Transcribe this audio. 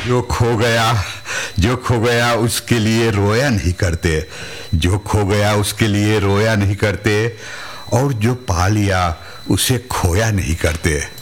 जो खो गया उसके लिए रोया नहीं करते, जो खो गया उसके लिए रोया नहीं करते, और जो पा लिया उसे खोया नहीं करते।